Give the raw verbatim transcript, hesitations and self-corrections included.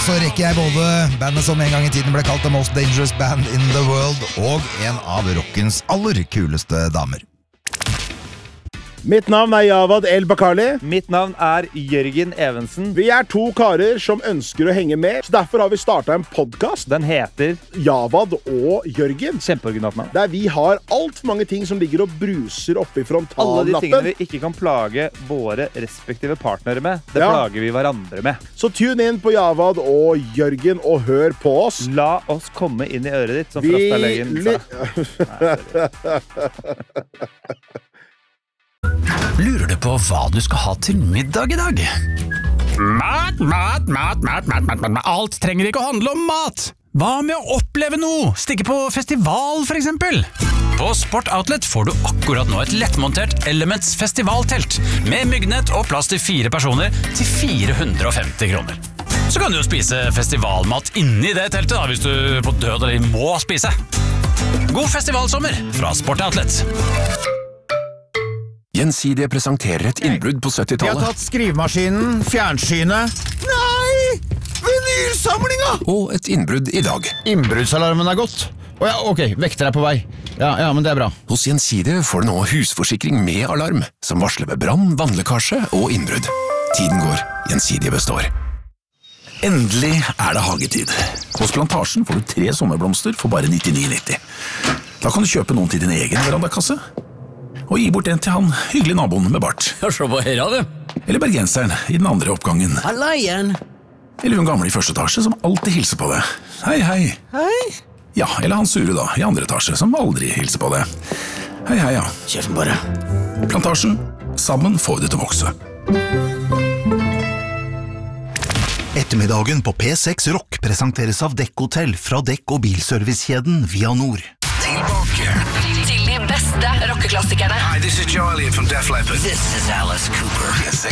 så rekker jeg både bandet som en gang i tiden ble kalt The Most Dangerous Band in the World, og en av rockens aller kuleste damer. Mitt navn er Javad El Bakali. Mitt navn er Jørgen Evensen. Vi er to karer som ønsker å henge med, så derfor har vi startet en podcast. Den heter Javad og Jørgen. Kjempeoriginalt navn. Der vi har alt for mange ting som ligger og bruser oppe i frontallappen. Alle de tingene vi ikke kan plage våre respektive partnere med, det Ja. plager vi hverandre med. Så tune inn på Javad og Jørgen og hør på oss. La oss komme inn i øret ditt, som Vi Frostalegen li- sa. Lurer du på hva du skal ha til middag i dag? Mat, mat, mat, mat, mat, mat, mat. Alt trenger ikke å handle om mat. Hva med å oppleve noe? Stikke på festival, for eksempel? På Sport Outlet får du akkurat nå et lettmontert Elements festivaltelt med myggnett og plass til fire personer til fire hundre og femti kroner. Så kan du jo spise festivalmat inni det teltet da, hvis du på død eller må spise. God festivalsommer fra Sport Outlet. Gjensidige presenterer et innbrudd på Vi har syttitallet tatt skrivemaskinen, fjernsynet. Nei! Vinylsamlinga! og et innbrudd i dag. Innbruddsalarmen er gått. Å ja, ok, vekter er på vei. Ja, ja, men det er bra. Hos Gjensidige får du nå husforsikring med alarm, som varsler ved brann, vannlekkasje og innbrudd. Tiden går, Gjensidige består. Endelig er det hagetid. Hos Plantasjen får du tre sommerblomster for bare nittini nitti. Da kan du kjøpe noen til din egen verandakasse, og gi bort en til han hyggelig naboen med bart. Ja, se på her, du. Eller bergenseren i den andre oppgangen. Halla igjen. Eller hun gamle i første etasje som alltid hilser på deg. Hei, hei. Hei. Ja, eller han sure da, i andre etasje som aldri hilser på deg. Hei, hei, ja. Kjøffen bare. Plantasjen. Sammen får vi det til å vokse. Ettermiddagen på P seks Rock presenteres av Dekk Hotel fra Dekk- og bilservicekjeden Via Nord. Tilbake. Til de beste rockeklassikerne. Hi, this is Joe Elliott from Def Leppard. This is Alice Cooper. P seks